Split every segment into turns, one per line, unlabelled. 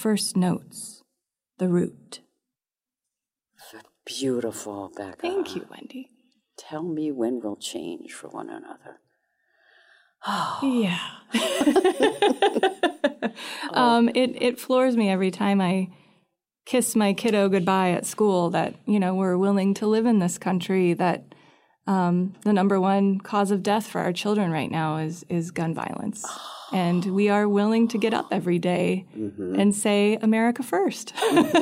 first notes, the root.
Beautiful, Becca.
Thank you, Wendy.
Tell me when we'll change for one another.
Yeah. It floors me every time I kiss my kiddo goodbye at school that, we're willing to live in this country, that the number one cause of death for our children right now is gun violence. And we are willing to get up every day and say, America first,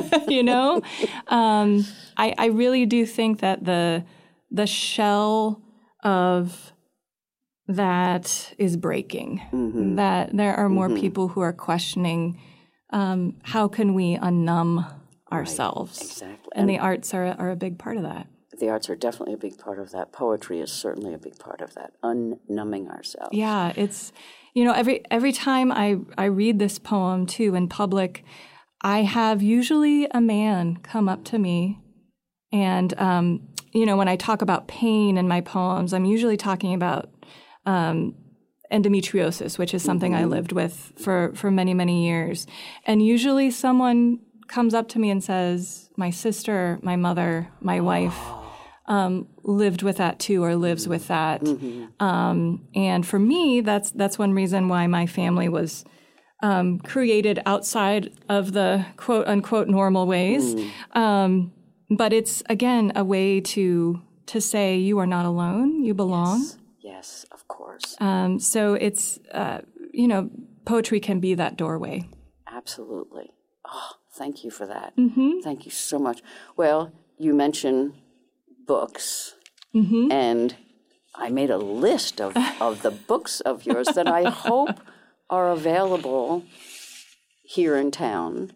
I really do think that the shell of that is breaking, that there are more people who are questioning how can we unnumb ourselves.
Right, exactly.
And the arts are a big part of that.
The arts are definitely a big part of that. Poetry is certainly a big part of that, unnumbing ourselves.
Yeah, it's, every time I read this poem, too, in public, I have usually a man come up to me. And, when I talk about pain in my poems, I'm usually talking about endometriosis, which is something I lived with for many, many years. And usually someone comes up to me and says, my sister, my mother, my wife lived with that too, or lives with that. And for me, that's one reason why my family was created outside of the quote unquote normal ways. But it's, again, a way to say you are not alone, you belong.
Yes, of course.
So it's, poetry can be that doorway.
Absolutely. Oh, thank you for that. Thank you so much. Well, you mentioned books, and I made a list of the books of yours that I hope are available here in town.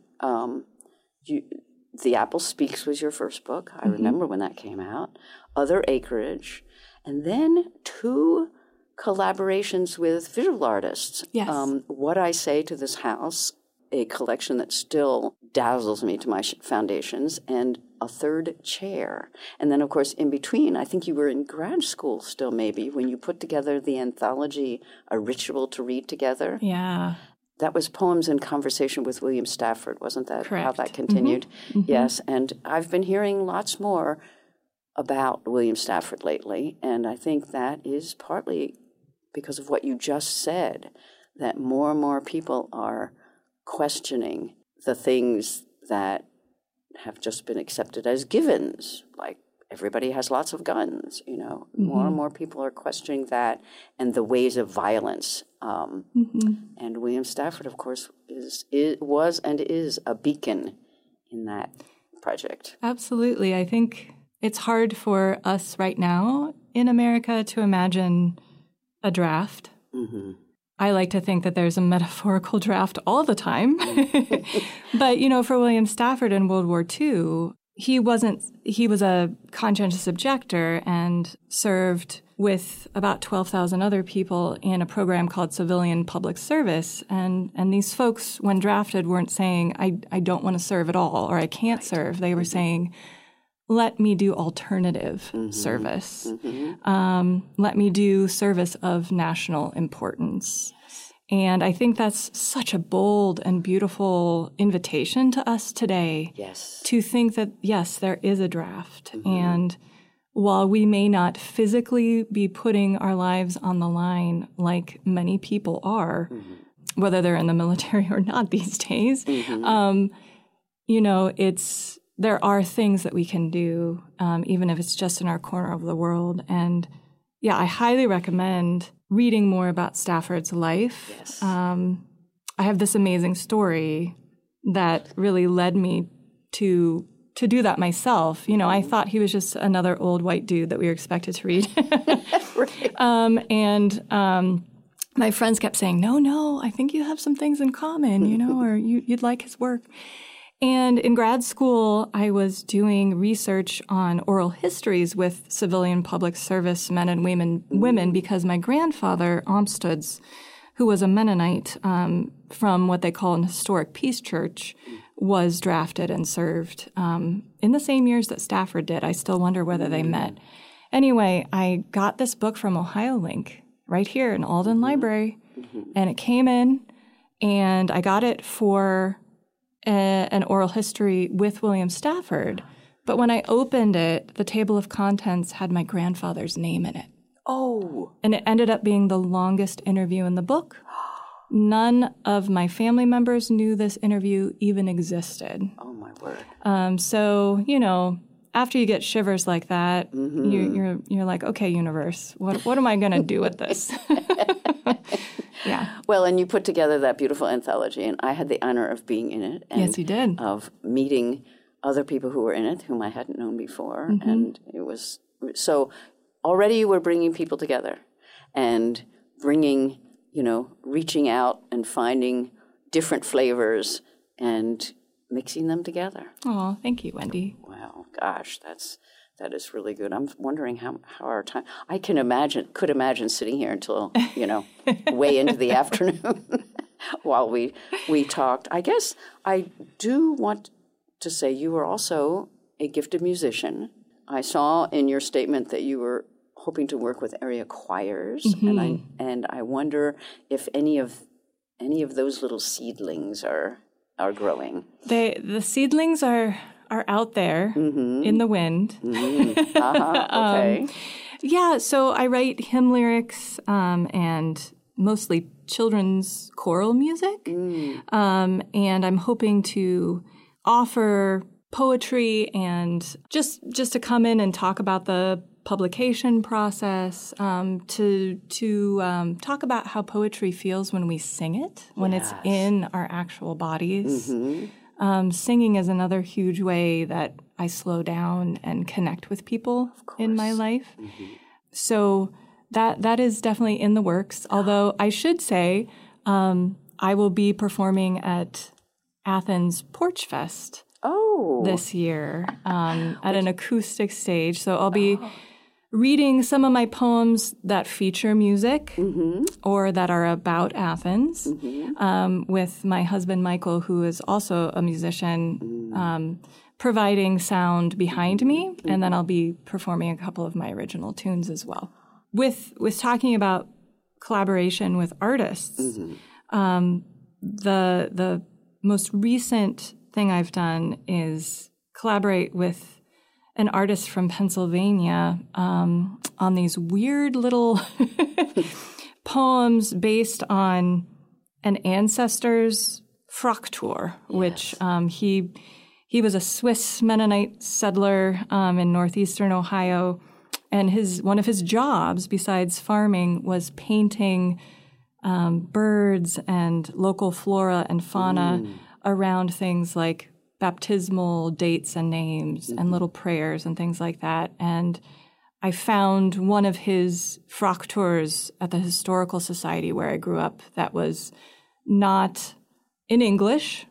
The Apple Speaks was your first book. I remember when that came out. Other Acreage. And then 2 collaborations with visual artists.
Yes.
What I Say to This House, a collection that still dazzles me to my foundations, and A Third Chair. And then, of course, in between, I think you were in grad school still maybe, when you put together the anthology, A Ritual to Read Together.
Yeah.
That was Poems in Conversation with William Stafford, wasn't that
Correct.
how that continued? Yes, and I've been hearing lots more about William Stafford lately, and I think that is partly because of what you just said, that more and more people are questioning the things that have just been accepted as givens, like everybody has lots of guns, More and more people are questioning that and the ways of violence. And William Stafford, of course, was and is a beacon in that project.
Absolutely. I think it's hard for us right now in America to imagine a draft. I like to think that there's a metaphorical draft all the time. But, for William Stafford in World War II, he was a conscientious objector and served with about 12,000 other people in a program called Civilian Public Service. And these folks, when drafted, weren't saying, I don't want to serve at all, or I can't serve. They were saying, let me do alternative service. Let me do service of national importance. And I think that's such a bold and beautiful invitation to us today.
Yes.
To think that, yes, there is a draft. And while we may not physically be putting our lives on the line like many people are, whether they're in the military or not these days, there are things that we can do, even if it's just in our corner of the world. And yeah, I highly recommend reading more about Stafford's life.
Yes.
I have this amazing story that really led me to do that myself. I thought he was just another old white dude that we were expected to read. And my friends kept saying, no, I think you have some things in common, or you'd like his work. And in grad school, I was doing research on oral histories with civilian public service men and women because my grandfather, Amstutz, who was a Mennonite from what they call an historic peace church, was drafted and served in the same years that Stafford did. I still wonder whether they met. Anyway, I got this book from OhioLink right here in Alden Library, and it came in, and I got it for an oral history with William Stafford. But when I opened it, the table of contents had my grandfather's name in it.
Oh.
And it ended up being the longest interview in the book. None of my family members knew this interview even existed.
Oh, my word.
So, after you get shivers like that, you're like, okay, universe, what am I going to do with this? Yeah.
Well, and you put together that beautiful anthology, and I had the honor of being in it. And
yes, you did.
Of meeting other people who were in it, whom I hadn't known before. And it was so already you were bringing people together and bringing, reaching out and finding different flavors and mixing them together.
Oh, thank you, Wendy.
Wow, gosh, that is really good. I'm wondering how our time. I could imagine sitting here until way into the afternoon while we talked. I guess I do want to say you were also a gifted musician. I saw in your statement that you were hoping to work with area choirs, and I wonder if any of those little seedlings are growing.
The seedlings are out there in the wind.
Okay.
Yeah, so I write hymn lyrics and mostly children's choral music. And I'm hoping to offer poetry and just to come in and talk about the publication process, to talk about how poetry feels when we sing it, when it's in our actual bodies. Singing is another huge way that I slow down and connect with people in my life. So that is definitely in the works, although I should say I will be performing at Athens Porch Fest this year at an acoustic stage. So I'll be reading some of my poems that feature music or that are about Athens with my husband, Michael, who is also a musician, providing sound behind me. And then I'll be performing a couple of my original tunes as well. With talking about collaboration with artists, the most recent thing I've done is collaborate with an artist from Pennsylvania on these weird little poems based on an ancestor's fraktur, which he was a Swiss Mennonite settler in northeastern Ohio, and one of his jobs besides farming was painting birds and local flora and fauna around things like baptismal dates and names and little prayers and things like that. And I found one of his frakturs at the Historical Society where I grew up that was not in English.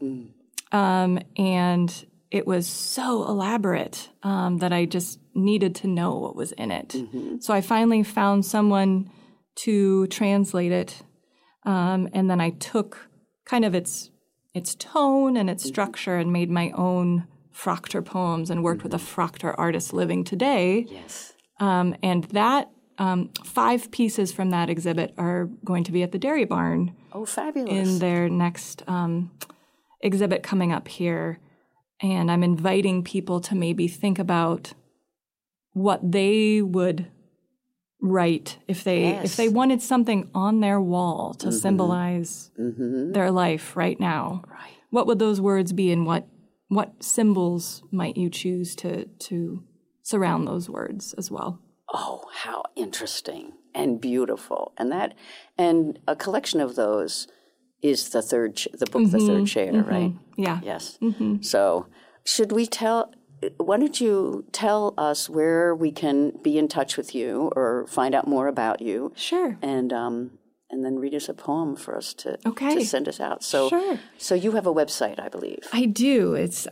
And it was so elaborate that I just needed to know what was in it. So I finally found someone to translate it. And then I took kind of its tone and its structure and made my own fraktur poems and worked with a fraktur artist living today.
Yes.
And that 5 pieces from that exhibit are going to be at the Dairy Barn.
Oh, fabulous.
In their next exhibit coming up here. And I'm inviting people to maybe think about what they would write if they wanted something on their wall to symbolize their life right now.
Right.
What would those words be, and what symbols might you choose to surround those words as well?
Oh, how interesting and beautiful. And a collection of those is the book, The Third Chair, right?
Yeah.
Yes. So why don't you tell us where we can be in touch with you or find out more about you?
Sure.
And then read us a poem for us to send us out. So,
sure.
So you have a website, I believe.
I do. It's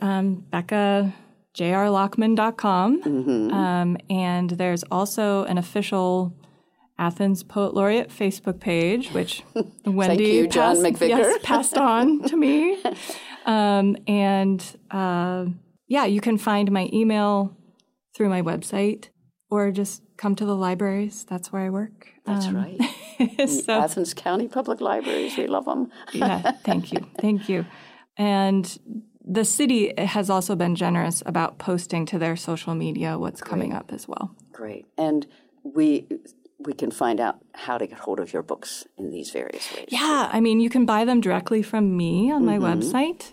BeccaJRLockman.com. And there's also an official Athens Poet Laureate Facebook page, which Wendy passed on to me. You can find my email through my website or just come to the libraries. That's where I work.
That's right. Athens County Public Libraries. We love them.
Yeah, thank you. Thank you. And the city has also been generous about posting to their social media what's coming up as well.
Great. And we can find out how to get hold of your books in these various ways.
Yeah. I mean, you can buy them directly from me on my website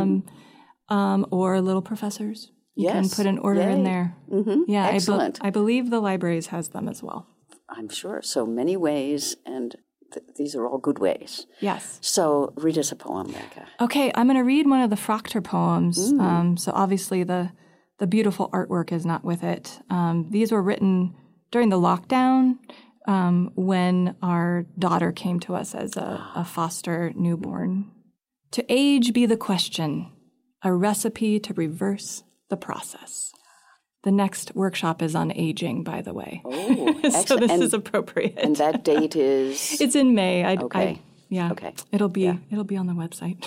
or Little Professors. You can put an order in there. Yeah,
excellent.
I believe the libraries has them as well.
I'm sure. So many ways, and these are all good ways.
Yes.
So read us a poem, Becca.
Okay, I'm going to read one of the Proctor poems. So obviously the beautiful artwork is not with it. These were written during the lockdown when our daughter came to us as a foster newborn. To age be the question, a recipe to reverse the process. The next workshop is on aging, by the way.
Oh, excellent.
So this is appropriate.
And that date is?
It's in May.
Okay.
Okay. It'll be on the website.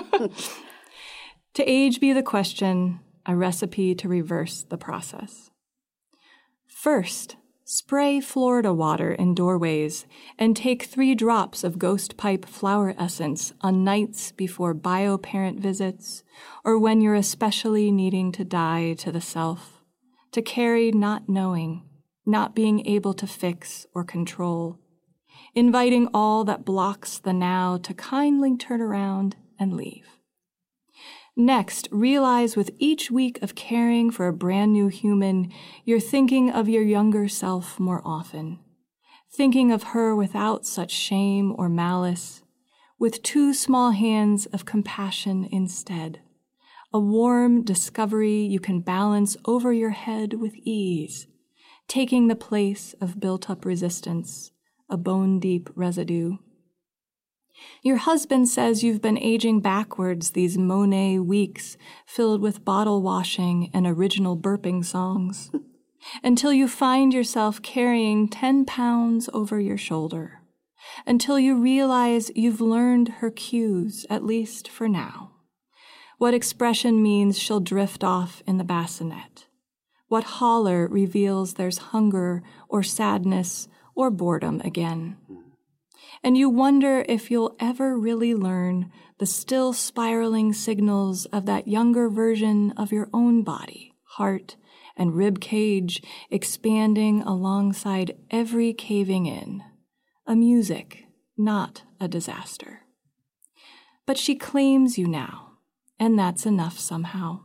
To age be the question, a recipe to reverse the process. First, spray Florida water in doorways and take 3 drops of ghost pipe flower essence on nights before bio-parent visits or when you're especially needing to die to the self, to carry not knowing, not being able to fix or control, inviting all that blocks the now to kindly turn around and leave. Next, realize with each week of caring for a brand new human, you're thinking of your younger self more often, thinking of her without such shame or malice, with 2 small hands of compassion instead, a warm discovery you can balance over your head with ease, taking the place of built-up resistance, a bone-deep residue. Your husband says you've been aging backwards these Monet weeks filled with bottle washing and original burping songs, until you find yourself carrying 10 pounds over your shoulder, until you realize you've learned her cues, at least for now. What expression means she'll drift off in the bassinet. What holler reveals there's hunger or sadness or boredom again. And you wonder if you'll ever really learn the still spiraling signals of that younger version of your own body, heart, and rib cage expanding alongside every caving in. A music, not a disaster. But she claims you now, and that's enough somehow.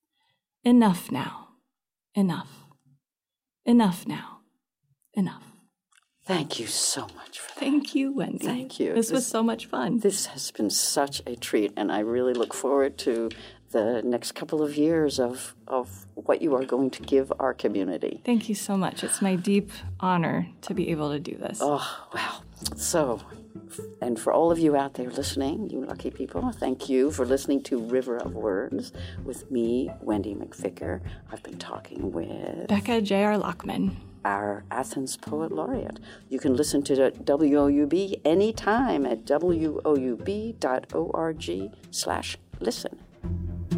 Enough now. Enough. Enough now. Enough.
Thank you so much for that.
Thank you, Wendy.
Thank you.
This was so much fun.
This has been such a treat, and I really look forward to the next couple of years of what you are going to give our community.
Thank you so much. It's my deep honor to be able to do this.
Oh, wow. So, and for all of you out there listening, you lucky people, thank you for listening to River of Words with me, Wendy McVicker. I've been talking with
Becca J.R. Lockman,
our Athens Poet Laureate. You can listen to WOUB anytime at woub.org/listen.